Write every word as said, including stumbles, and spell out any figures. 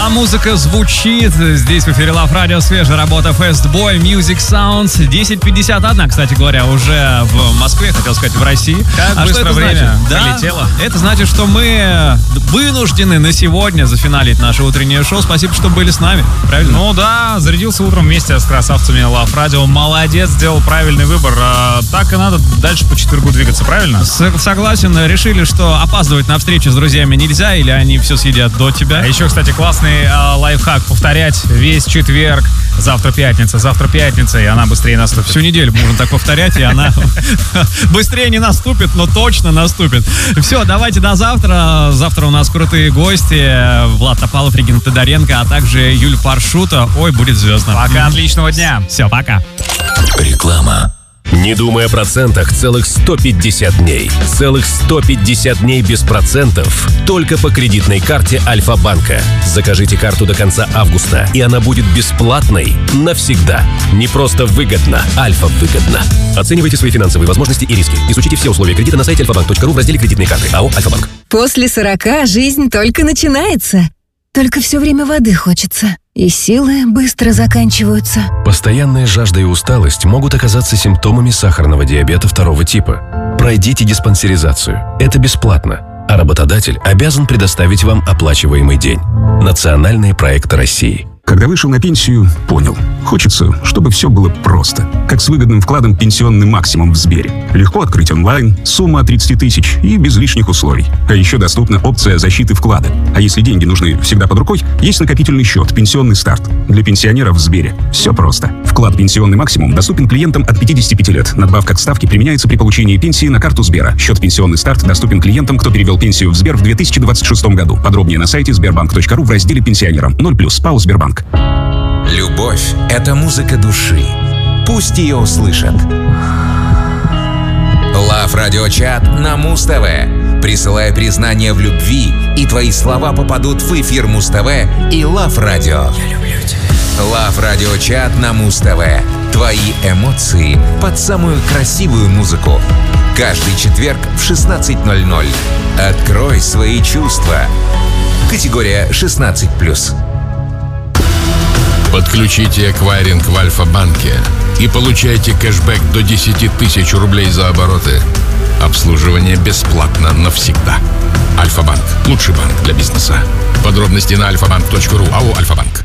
музыка звучит. Здесь в эфире Love Radio, свежая работа Fastboy Music Sounds. десять пятьдесят один, кстати говоря, уже в Москве, хотел сказать, в России. Как а быстро что это время значит? пролетело. Да, это значит, что мы вынуждены на сегодня зафиналить наше утреннее шоу. Спасибо, что были с нами. Правильно? Ну да, зарядился утром вместе с красавцами Love Radio. Молодец, сделал правильный выбор. А, так и надо дальше по четвергу двигаться, правильно? С- согласен. Решили, что опаздывать на встречу с друзьями нельзя, или они все съедят до тебя. А еще, кстати, классный э, лайфхак. Повторять весь четверг. Завтра пятница, завтра пятница, и она быстрее наступит. Всю неделю можно так повторять, и она быстрее не наступит, но точно наступит. Все, давайте до завтра. Завтра у нас крутые гости. Влад Топалов, Регина Тодоренко, а также Юль Паршута. Ой, будет звездно. Пока, отличного дня. Все, пока. Реклама. Не думай о процентах целых сто пятьдесят дней. Целых сто пятьдесят дней без процентов только по кредитной карте Альфа-банка. Закажите карту до конца августа, и она будет бесплатной навсегда. Не просто выгодно, Альфа-выгодно. Оценивайте свои финансовые возможности и риски. Изучите все условия кредита на сайте альфа банк точка ру в разделе «Кредитные карты». АО «Альфа-банк». После сорока жизнь только начинается. Только все время воды хочется. И силы быстро заканчиваются. Постоянная жажда и усталость могут оказаться симптомами сахарного диабета второго типа. Пройдите диспансеризацию. Это бесплатно. А работодатель обязан предоставить вам оплачиваемый день. Национальные проекты России. Когда вышел на пенсию, понял. Хочется, чтобы все было просто. Как с выгодным вкладом «Пенсионный максимум» в Сбере. Легко открыть онлайн, сумма от тридцать тысяч и без лишних условий. А еще доступна опция защиты вклада. А если деньги нужны всегда под рукой, есть накопительный счет «Пенсионный старт». Для пенсионеров в Сбере. Все просто. Вклад «Пенсионный максимум» доступен клиентам от пятидесяти пяти лет. Надбавка к ставке применяется при получении пенсии на карту Сбера. Счет «Пенсионный старт» доступен клиентам, кто перевел пенсию в Сбер в две тысячи двадцать шестом году. Подробнее на сайте сбербанк точка ру в разделе «Пенсионерам». ноль плюс ПАО «Сбербанк». Любовь — это музыка души. Пусть ее услышат. Love Radio Chat на Муз-ТВ. Присылай признание в любви, и твои слова попадут в эфир Муз-ТВ и Love Radio. Я люблю тебя. Love Radio Chat на Муз-ТВ. Твои эмоции под самую красивую музыку. Каждый четверг в шестнадцать ноль ноль. Открой свои чувства. Категория шестнадцать плюс. Подключите эквайринг в Альфа-банке и получайте кэшбэк до десять тысяч рублей за обороты. Обслуживание бесплатно навсегда. Альфа-банк. Лучший банк для бизнеса. Подробности на альфа банк точка ру. АО «Альфа-банк».